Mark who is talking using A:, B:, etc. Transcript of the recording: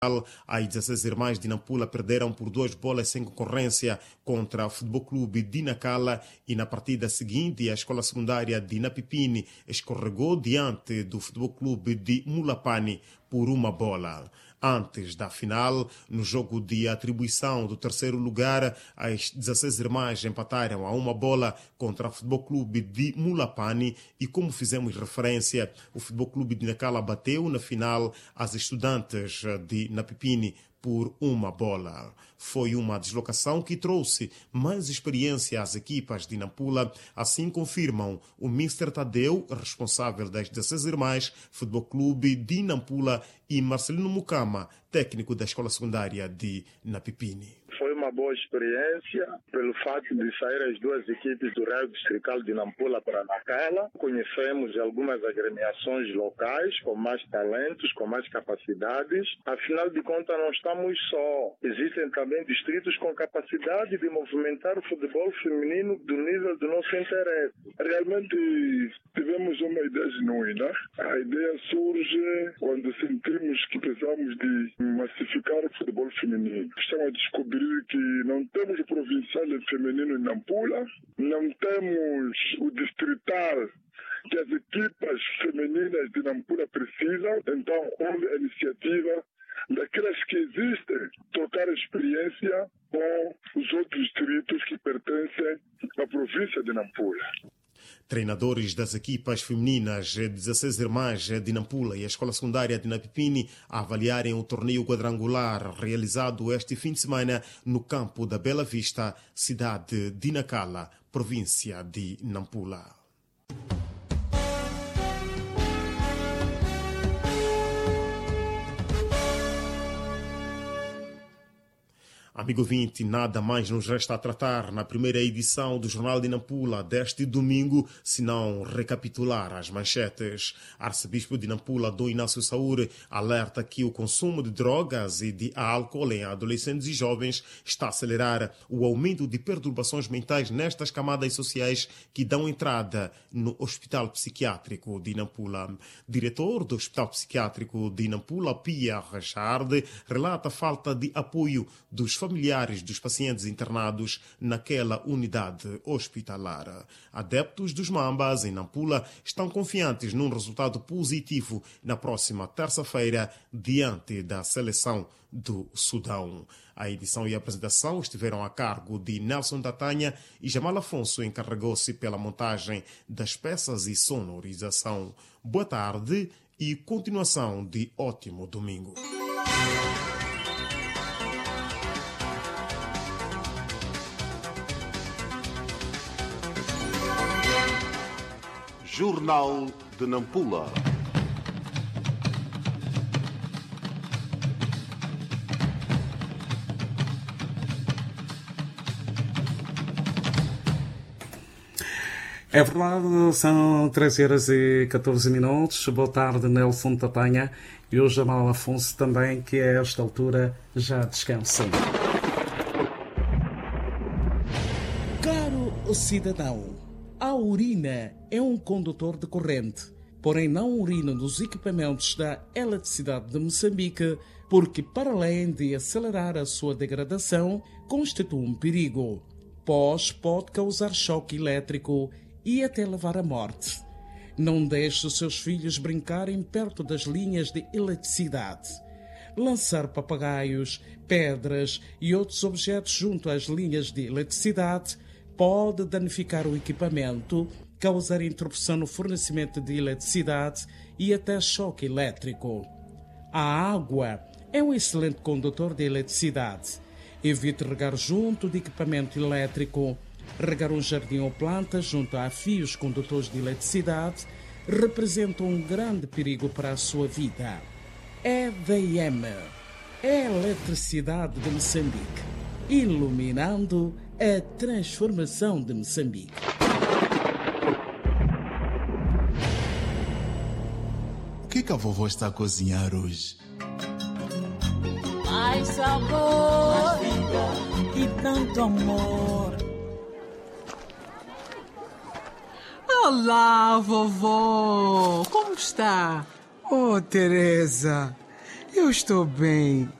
A: As 16 irmãs de Nampula perderam por 2 bolas sem concorrência contra o Futebol Clube de Nacala e na partida seguinte a escola secundária de Napipini escorregou diante do Futebol Clube de Mulapani por 1 bola. Antes da final, no jogo de atribuição do 3º lugar, as 16 irmãs empataram a 1 bola contra o Futebol Clube de Mulapani e, como fizemos referência, o Futebol Clube de Nacala bateu na final as estudantes de Napipini por 1 bola. Foi uma deslocação que trouxe mais experiência às equipas de Nampula, assim confirmam o Mr. Tadeu, responsável das 16 irmãs, Futebol Clube de Nampula, e Marcelino Mukama, técnico da escola secundária de Napipini.
B: Foi uma boa experiência pelo fato de sair as 2 equipes do Raio Distrital de Nampula para Nacala. Conhecemos algumas agremiações locais com mais talentos, com mais capacidades. Afinal de contas, não estamos só. Existem também distritos com capacidade de movimentar o futebol feminino do nível do nosso interesse.
C: Realmente tivemos uma ideia genuína. A ideia surge quando sentimos que precisamos de massificar o futebol feminino. Estamos a descobrir que não temos o provincial feminino em Nampula, não temos o distrital que as equipas femininas de Nampula precisam. Então houve a iniciativa daquelas que existem, trocar experiência com os outros distritos que pertencem à província de Nampula.
A: Treinadores das equipas femininas 16 irmãs de Nampula e a escola secundária de Napipini a avaliarem o torneio quadrangular realizado este fim de semana no campo da Bela Vista, cidade de Nacala, província de Nampula. Amigo ouvinte, nada mais nos resta a tratar na primeira edição do Jornal de Nampula deste domingo, senão recapitular as manchetes. Arcebispo de Nampula, Dom Inácio Saúre, alerta que o consumo de drogas e de álcool em adolescentes e jovens está a acelerar o aumento de perturbações mentais nestas camadas sociais que dão entrada no Hospital Psiquiátrico de Nampula. Diretor do Hospital Psiquiátrico de Nampula, Pia Richard, relata a falta de apoio dos familiares dos pacientes internados naquela unidade hospitalar. Adeptos dos Mambas em Nampula estão confiantes num resultado positivo na próxima terça-feira diante da seleção do Sudão. A edição e a apresentação estiveram a cargo de Nelson Tatanha e Jamal Afonso encarregou-se pela montagem das peças e sonorização. Boa tarde e continuação de ótimo domingo.
D: Jornal de Nampula.
E: É verdade, são 13h14. Boa tarde, Nelson Tatanha e o Jamal Afonso também, que a esta altura já descansam. Caro cidadão, a urina é um condutor de corrente, porém não urina nos equipamentos da eletricidade de Moçambique, porque para além de acelerar a sua degradação, constitui um perigo, pois pode causar choque elétrico e até levar à morte. Não deixe os seus filhos brincarem perto das linhas de eletricidade. Lançar papagaios, pedras e outros objetos junto às linhas de eletricidade pode danificar o equipamento, causar interrupção no fornecimento de eletricidade e até choque elétrico. A água é um excelente condutor de eletricidade. Evite regar junto de equipamento elétrico. Regar um jardim ou plantas junto a fios condutores de eletricidade representa um grande perigo para a sua vida. EDM, Eletricidade de Moçambique, iluminando a transformação de Moçambique.
F: O que a vovó está a cozinhar hoje?
G: Mais sabor, mais vida e tanto amor.
H: Olá, vovó! Como está?
I: Oh, Teresa,
H: Eu estou bem.